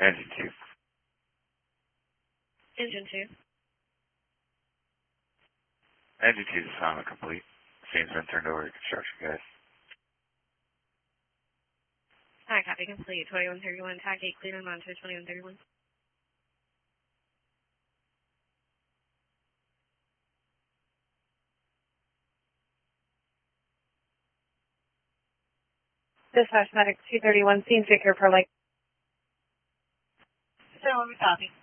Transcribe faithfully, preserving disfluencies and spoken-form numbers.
Engine two. Engine two. Engine two is assignment complete. Scene's been turned over to construction guys. Alright, copy complete. twenty-one thirty-one, T A C eight clear and monitor twenty-one thirty-one. Dispatch Medic two thirty-one, scene Victor per like. So, what we copy?